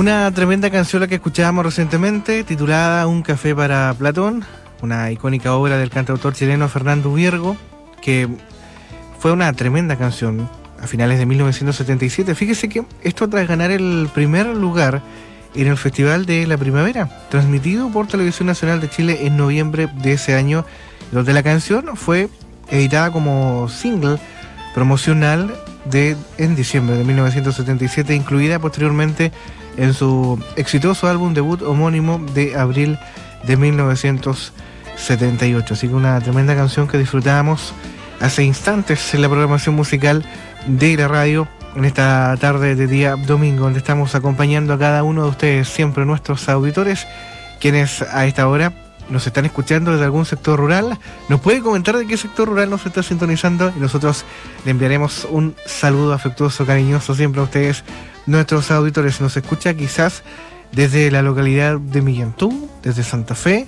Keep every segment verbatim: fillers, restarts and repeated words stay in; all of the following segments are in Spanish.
Una tremenda canción la que escuchábamos recientemente, titulada Un café para Platón, una icónica obra del cantautor chileno Fernando Viergo, que fue una tremenda canción a finales de mil novecientos setenta y siete. Fíjese que esto tras ganar el primer lugar en el Festival de la Primavera, transmitido por Televisión Nacional de Chile en noviembre de ese año, donde la canción fue editada como single promocional de, en diciembre de mil novecientos setenta y siete, incluida posteriormente en su exitoso álbum debut homónimo de abril de mil novecientos setenta y ocho. Así que una tremenda canción que disfrutábamos hace instantes en la programación musical de la radio en esta tarde de día domingo, donde estamos acompañando a cada uno de ustedes, siempre nuestros auditores, quienes a esta hora nos están escuchando desde algún sector rural. Nos puede comentar de qué sector rural nos está sintonizando y nosotros le enviaremos un saludo afectuoso, cariñoso siempre a ustedes, nuestros auditores. Nos escucha quizás desde la localidad de Millantú, desde Santa Fe,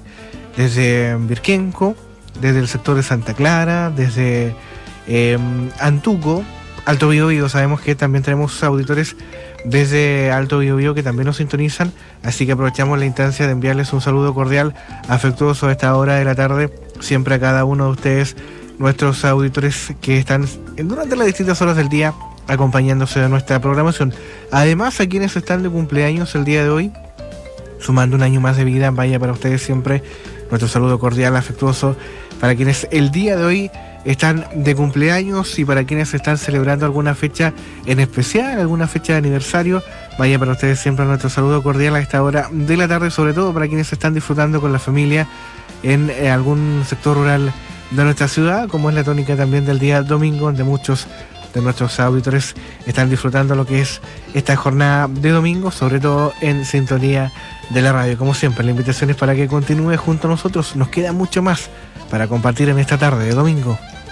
desde Virquenco, desde el sector de Santa Clara, desde eh, Antuco, Alto Biobío. Sabemos que también tenemos auditores desde Alto Biobío que también nos sintonizan, así que aprovechamos la instancia de enviarles un saludo cordial, afectuoso a esta hora de la tarde, siempre a cada uno de ustedes, nuestros auditores que están durante las distintas horas del día acompañándose de nuestra programación. Además, a quienes están de cumpleaños el día de hoy, sumando un año más de vida, vaya para ustedes siempre nuestro saludo cordial, afectuoso, para quienes el día de hoy están de cumpleaños y para quienes están celebrando alguna fecha en especial, alguna fecha de aniversario, vaya para ustedes siempre nuestro saludo cordial a esta hora de la tarde, sobre todo para quienes están disfrutando con la familia en eh, algún sector rural de nuestra ciudad, como es la tónica también del día domingo, donde muchos de nuestros auditores están disfrutando lo que es esta jornada de domingo, sobre todo en sintonía de la radio. Como siempre, la invitación es para que continúe junto a nosotros. Nos queda mucho más para compartir en esta tarde de domingo.